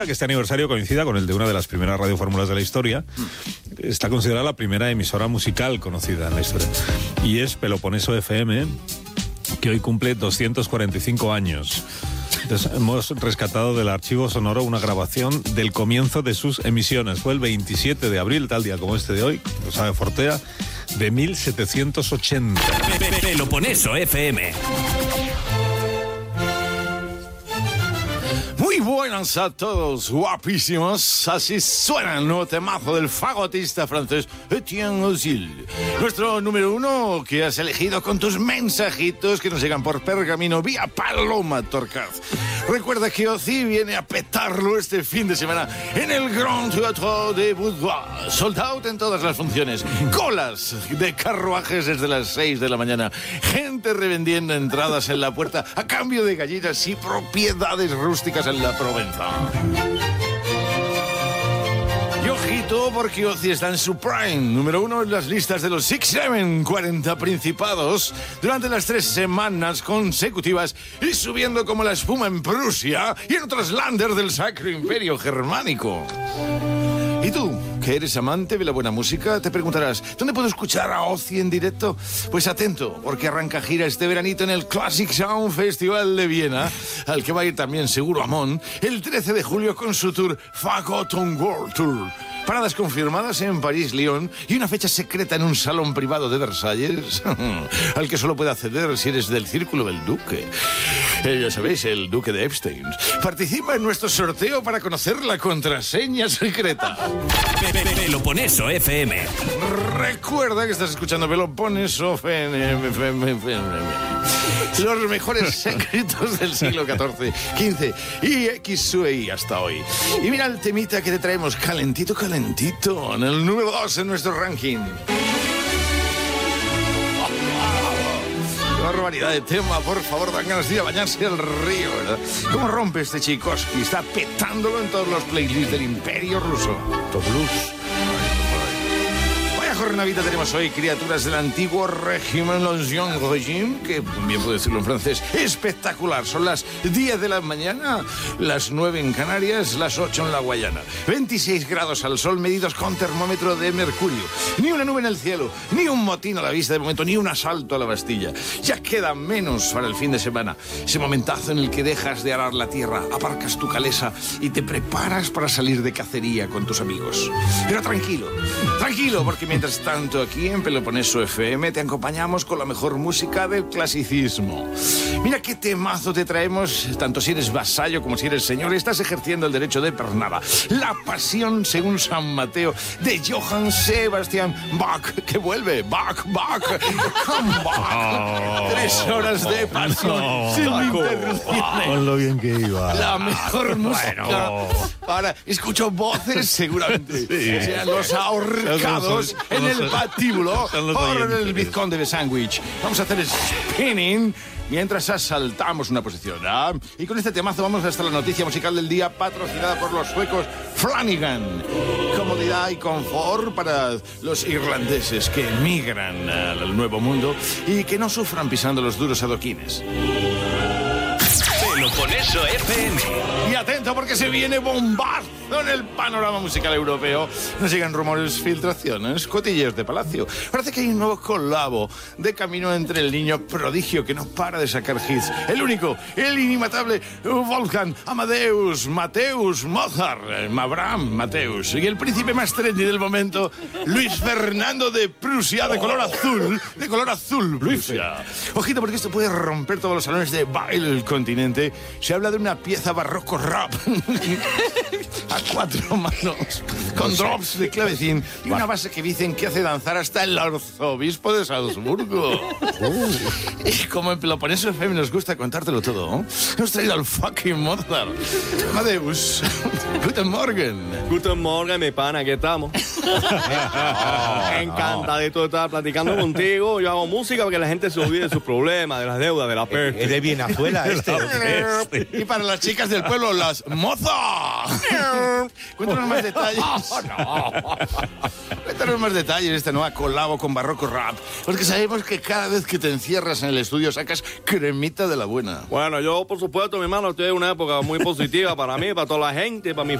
Que este aniversario coincida con el de una de las primeras radiofórmulas de la historia. Está considerada la primera emisora musical conocida en la historia. Y es Peloponeso FM, que hoy cumple 245 años. Entonces, hemos rescatado del archivo sonoro una grabación del comienzo de sus emisiones. Fue el 27 de abril, tal día como este de hoy, lo sabe Fortea, de 1780. Peloponeso FM. Muy buenas a todos, guapísimos. Así suena el nuevo temazo del fagotista francés Etienne Ozil. Nuestro número uno que has elegido con tus mensajitos que nos llegan por pergamino vía Paloma Torcaz. Recuerda que Ozil viene a petarlo este fin de semana en el Grand Théâtre de Boudoir. Sold out en todas las funciones. Colas de carruajes desde las 6 de la mañana. Gente revendiendo entradas en la puerta a cambio de gallinas y propiedades rústicas en la Provenza. Y ojito, porque Ozzy está en su prime, número uno en las listas de los Six Seven, 40 principados, durante las 3 semanas consecutivas, y subiendo como la espuma en Prusia y en otros landers del Sacro Imperio Germánico. ¿Y tú, que eres amante de la buena música, te preguntarás, ¿dónde puedo escuchar a Ozzy en directo? Pues atento, porque arranca gira este veranito en el Classic Sound Festival de Viena, al que va a ir también seguro Amon, el 13 de julio con su tour Fagoton World Tour. Paradas confirmadas en París, Lyon y una fecha secreta en un salón privado de Versalles, al que solo puede acceder si eres del círculo del duque. Ya sabéis, el duque de Epstein. Participa en nuestro sorteo para conocer la contraseña secreta. Peloponeso FM. Recuerda que estás escuchando Peloponeso FM. Los mejores secretos del siglo XIV, XV y XUI hasta hoy. Y mira el temita que te traemos calentito, calentito, en el número 2 en nuestro ranking. ¡Qué barbaridad de tema! Por favor, dan ganas de ir a bañarse al río, ¿verdad? ¿Cómo rompe este Tchaikovsky? Está petándolo en todos los playlists del Imperio Ruso. Top Blues. Jornavita tenemos hoy, criaturas del antiguo régimen, l'Ancien Régime, que bien puedo decirlo en francés, espectacular. Son las 10 de la mañana, las 9 en Canarias, las 8 en la Guayana. 26 grados al sol medidos con termómetro de mercurio. Ni una nube en el cielo, ni un motín a la vista de momento, ni un asalto a la Bastilla. Ya queda menos para el fin de semana. Ese momentazo en el que dejas de arar la tierra, aparcas tu calesa y te preparas para salir de cacería con tus amigos. Pero tranquilo, tranquilo, porque mientras tanto aquí en Peloponeso FM te acompañamos con la mejor música del clasicismo. Mira qué temazo te traemos, tanto si eres vasallo como si eres señor, estás ejerciendo el derecho de pernada. La pasión según San Mateo de Johann Sebastian Bach, que vuelve, Bach, come back. 3 horas de pasión sin interrupciones. Con lo bien que iba. La mejor música. Ahora, escucho voces seguramente. Sí. Sean los ahorcados en el patíbulo por el Vizconde de Sandwich. Vamos a hacer spinning mientras asaltamos una posición. ¿Ah? Y con este temazo vamos hasta la noticia musical del día, patrocinada por los suecos Flanagan. Comodidad y confort para los irlandeses que emigran al nuevo mundo y que no sufran pisando los duros adoquines. Peloponeso FM. Y atento porque se viene bombazo en el panorama musical europeo. Nos llegan rumores, filtraciones, cotilleos de palacio. Parece que hay un nuevo colabo de camino entre el niño prodigio que no para de sacar hits. El único, el inimitable Wolfgang Amadeus Mateus Mozart, Abraham Mateus. Y el príncipe más trendy del momento, Luis Fernando de Prusia, de color azul, Prusia. Ojito porque esto puede romper todos los salones de baile del continente. Se habla de una pieza barroco rap a 4 manos, con drops de clavecín y una base que dicen que hace danzar hasta el arzobispo de Salzburgo. Y como en Peloponeso FM nos gusta contártelo todo, hemos traído al fucking Mozart. Amadeus, guten Morgen. Guten Morgen, mi pana, aquí estamos. Encantadito de estar platicando contigo. Yo hago música para que la gente se olvide de sus problemas, de las deudas, de la peste. Es de Venezuela este. Y para las chicas del pueblo, las mozas. Cuéntanos más detalles. Cuéntanos más detalles de esta nueva colabo con Barroco Rap. Porque sabemos que cada vez que te encierras en el estudio sacas cremita de la buena. Bueno, yo, por supuesto, mi hermano, estoy en una época muy positiva para mí, para toda la gente,